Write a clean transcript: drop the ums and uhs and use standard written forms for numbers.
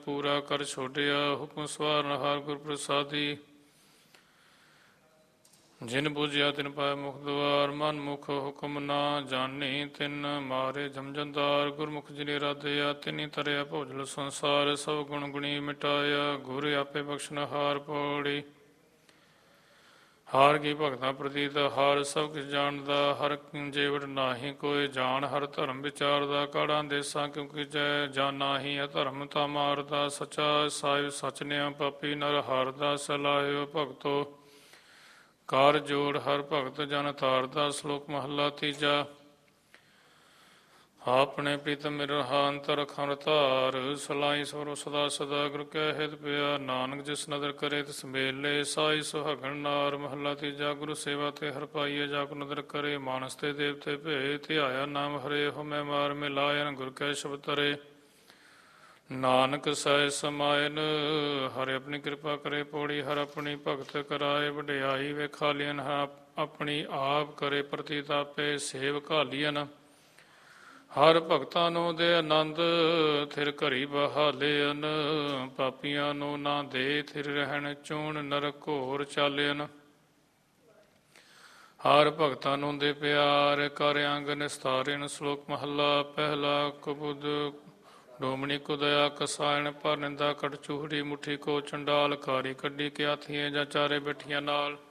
ਪੂਰਾ ਕਰ ਛੋੜਿਆ। ਹੁਕਮ ਸਵਾਰਨ ਹਾਰ ਗੁਰ ਪ੍ਰਸਾਦੀ। ਜਿਨ ਬੁਝਿਆ ਤਿਨ ਪਾਇਆ ਮੁਖ ਦੁਆਰ। ਮਨ ਮੁਖ ਹੁਕਮ ਨਾ ਜਾਣੀ ਤਿਨ ਮਾਰੇ ਜਮਜੰਦਾਰ। ਗੁਰਮੁਖ ਜਿਨੇ ਰਾਧਿਆ ਤਿਨੀ ਤਰਿਆ ਭੋਜਲ ਸੰਸਾਰ। ਸਭ ਗੁਣ ਗੁਣੀ ਮਿਟਾਇਆ ਗੁਰ ਆਪੇ ਬਖਸ਼ਨ ਹਾਰ। ਪੌੜੀ ਹਾਰ ਕੀ ਭਗਤਾਂ ਪ੍ਰਤੀਤ ਹਾਰ ਸਭ ਕੁਛ ਜਾਣਦਾ। ਹਰ ਜੇਵਟ ਨਾਹੀ ਕੋਈ ਜਾਣ। ਹਰ ਧਰਮ ਵਿਚਾਰਦਾ ਕਾੜਾਂ ਦੇਸਾਂ ਕਿਉਂਕਿ ਜੈ ਜਾਨਾ ਹੀ ਅਧਰਮ ਤਾ ਮਾਰਦਾ। ਸਚਾ ਸਾਹਿਬ ਸਚ ਨਿਆ ਪਾਪੀ ਨਰ ਹਾਰਦਾ। ਸਲਾਹਿਓ ਭਗਤੋ ਕਾਰ ਜੋੜ ਹਰ ਭਗਤ ਜਨ ਤਾਰਦਾ। ਸ਼ਲੋਕ ਮਹੱਲਾ ਤੀਜਾ। ਆਪਣੇ ਪ੍ਰੀਤਮ ਮਿਰਹਾ ਅੰਤਰ ਖੰਡ ਧਾਰ। ਸਲਾਈ ਸਵਰੋ ਸਦਾ ਸਦਾ ਗੁਰ ਕੈ ਹਿਤ ਪਿਆ। ਨਾਨਕ ਜਿਸ ਨਦਰ ਕਰੇ ਤਿਸ ਮੇਲੇ ਸਾਈ ਸੁਹਾਗਣ ਨਾਰ। ਮਹੱਲਾ ਤੀਜਾ। ਗੁਰੂ ਸੇਵਾ ਤੇ ਹਰ ਪਾਈਏ ਜਾ ਕੋ ਨਦਰ ਕਰੇ। ਮਾਨਸ ਤੇ ਦੇਵਤੇ ਭੇ ਧਿਆਇਆ ਨਾਮ ਹਰੇ। ਹੋ ਮੈਂ ਮਾਰ ਮਿਲਾਇਨ ਗੁਰ ਕੈ ਸ਼ਬਦ ਤਰੇ। ਨਾਨਕ ਸਹਿ ਸਮਾਇਨ ਹਰਿ ਆਪਣੀ ਕਿਰਪਾ ਕਰੇ। ਪੌੜੀ ਹਰ ਆਪਣੀ ਭਗਤ ਕਰਾਏ। ਵਡਿਆਈ ਵੇਖਾਲੀਅਨ ਆਪਣੀ ਆਪ ਕਰੇ ਪ੍ਰਤੀਤਾਪੇ ਸੇਵ ਘਾਲੀਅਨ। ਹਰ ਭਗਤਾਂ ਨੂੰ ਦੇ ਆਨੰਦ ਥਿਰ ਘਰੀ ਬਹਾਲਿਅਨ। ਪਾਪੀਆਂ ਨੂੰ ਨਾ ਦੇ ਥਿਰ ਰਹਿਣ ਚੂਣ ਨਰਕ ਘੋਰ ਚਾਲਿਅਨ। ਹਰ ਭਗਤਾਂ ਨੂੰ ਦੇ ਪਿਆਰ ਕਰ ਅੰਗ ਨਿਸਤਾਰਿਨ। ਸ਼ਲੋਕ ਮਹੱਲਾ ਪਹਿਲਾ। ਕੁਬੁਦ ਡੋਮਣੀ ਕੋ ਦਇਆ ਕਸਾਇਣ। ਪਰ ਨਿੰਦਾ ਕਟ ਚੂਹੜੀ ਮੁੱਠੀ ਕੋ ਚੰਡਾਲ। ਕਾਰੀ ਕੱਢੀ ਕਿਆਥੀਏ ਜਾਂ ਚਾਰੇ ਬੈਠੀਆਂ ਨਾਲ।